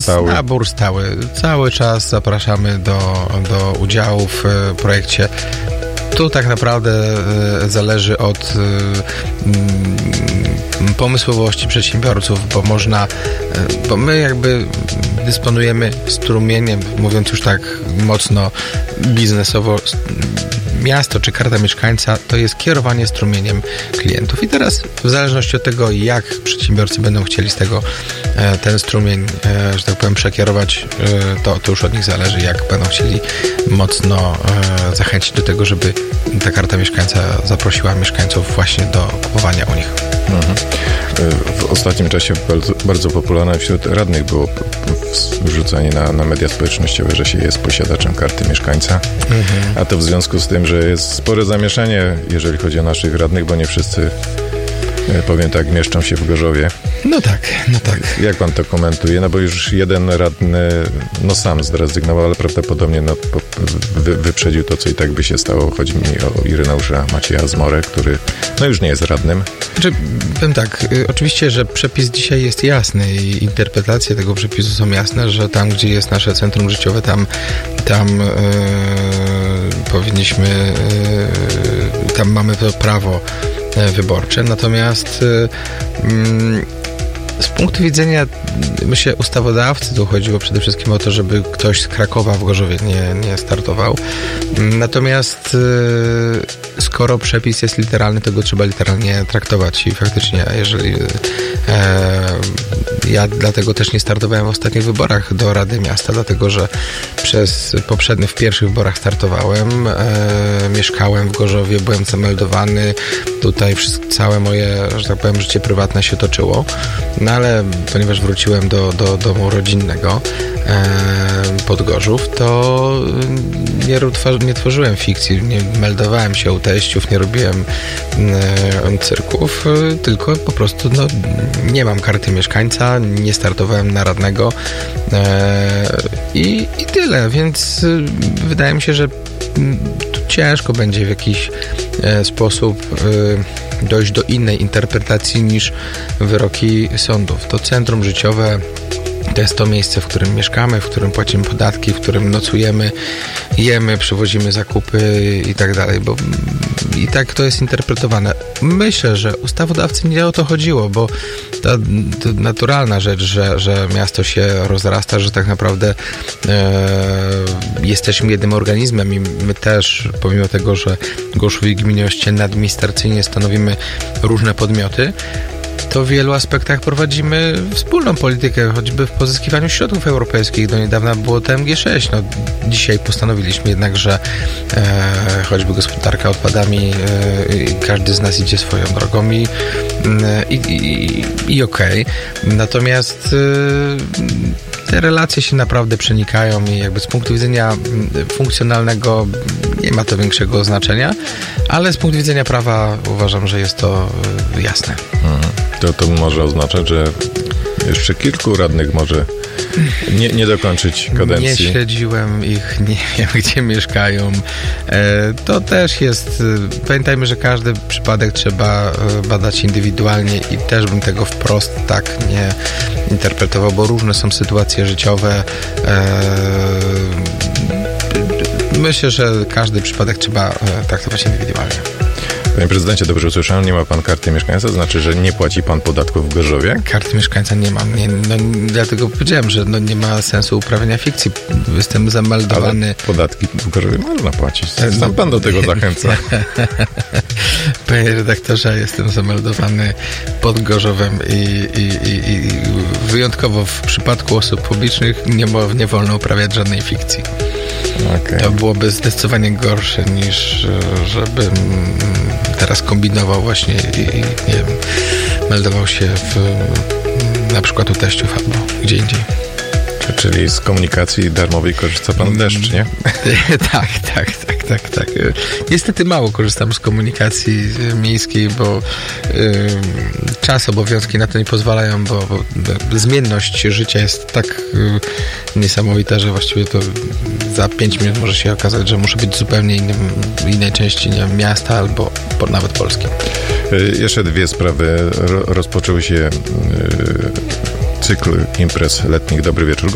stały. Nabór stały. Cały czas zapraszamy do udziału w projekcie. Tu tak naprawdę zależy od pomysłowości przedsiębiorców, bo my jakby dysponujemy strumieniem, mówiąc już tak mocno biznesowo, miasto czy karta mieszkańca to jest kierowanie strumieniem klientów. I teraz w zależności od tego, jak przedsiębiorcy będą chcieli z tego ten strumień, że tak powiem, przekierować, to już od nich zależy, jak będą chcieli mocno zachęcić do tego, żeby ta karta mieszkańca zaprosiła mieszkańców właśnie do kupowania u nich. W ostatnim czasie bardzo popularne wśród radnych było wrzucanie na media społecznościowe, że się jest posiadaczem karty mieszkańca. A to w związku z tym, że jest spore zamieszanie, jeżeli chodzi o naszych radnych, bo nie wszyscy, powiem tak, mieszczą się w Gorzowie. No tak. Jak pan to komentuje? No bo już jeden radny sam zrezygnował, ale prawdopodobnie wyprzedził to, co i tak by się stało. Chodzi mi o Ireneusza Macieja Zmorę, który już nie jest radnym. Powiem tak, oczywiście, że przepis dzisiaj jest jasny i interpretacje tego przepisu są jasne, że tam, gdzie jest nasze centrum życiowe, tam powinniśmy, tam mamy to prawo wyborcze. Natomiast z punktu widzenia, myślę, ustawodawcy, tu chodziło przede wszystkim o to, żeby ktoś z Krakowa w Gorzowie nie startował. Natomiast skoro przepis jest literalny, to go trzeba literalnie traktować i faktycznie, jeżeli ja dlatego też nie startowałem w ostatnich wyborach do Rady Miasta, dlatego że w pierwszych wyborach startowałem, mieszkałem w Gorzowie, byłem zameldowany, tutaj całe moje, że tak powiem, życie prywatne się toczyło. No ale ponieważ wróciłem do domu rodzinnego pod Gorzów, to nie tworzyłem fikcji, nie meldowałem się u teściów, nie robiłem cyrków, tylko po prostu nie mam karty mieszkańca, nie startowałem na radnego i tyle, więc wydaje mi się, że ciężko będzie w jakiś sposób dojść do innej interpretacji niż wyroki sądów. To centrum życiowe to jest to miejsce, w którym mieszkamy, w którym płacimy podatki, w którym nocujemy, jemy, przywozimy zakupy i tak dalej, bo i tak to jest interpretowane. Myślę, że ustawodawcy nie o to chodziło, bo to naturalna rzecz, że miasto się rozrasta, że tak naprawdę jesteśmy jednym organizmem i my też, pomimo tego, że Gorzów i gminie Ościenne administracyjnie stanowimy różne podmioty, to w wielu aspektach prowadzimy wspólną politykę, choćby w pozyskiwaniu środków europejskich. Do niedawna było TMG6. Dzisiaj postanowiliśmy jednak, że choćby gospodarka odpadami, każdy z nas idzie swoją drogą i okej. Natomiast te relacje się naprawdę przenikają i jakby z punktu widzenia funkcjonalnego nie ma to większego znaczenia, ale z punktu widzenia prawa uważam, że jest to jasne. To może oznaczać, że jeszcze kilku radnych może nie dokończyć kadencji. Nie śledziłem ich, nie wiem, gdzie mieszkają. To też jest, pamiętajmy, że każdy przypadek trzeba badać indywidualnie i też bym tego wprost tak nie interpretował, bo różne są sytuacje życiowe. Myślę, że każdy przypadek trzeba traktować indywidualnie. Panie prezydencie, dobrze usłyszałem, nie ma pan karty mieszkańca, to znaczy, że nie płaci pan podatków w Gorzowie? Karty mieszkańca nie mam. Dlatego powiedziałem, że nie ma sensu uprawiania fikcji. Jestem zameldowany. Ale podatki w Gorzowie można płacić. Sam pan do tego zachęca. Panie redaktorze, jestem zameldowany pod Gorzowem i wyjątkowo w przypadku osób publicznych nie wolno uprawiać żadnej fikcji. Okay. To byłoby zdecydowanie gorsze niż żebym teraz kombinował właśnie i nie wiem, meldował się na przykład u teściów albo gdzie indziej. Czyli z komunikacji darmowej korzysta pan też, czy nie? Tak. Niestety mało korzystam z komunikacji miejskiej, bo czas, obowiązki na to nie pozwalają, bo zmienność życia jest tak niesamowita, że właściwie to za 5 minut może się okazać, że muszę być w zupełnie innej części miasta albo nawet Polski. Jeszcze dwie sprawy. Rozpoczął się cykl imprez letnich Dobry Wieczór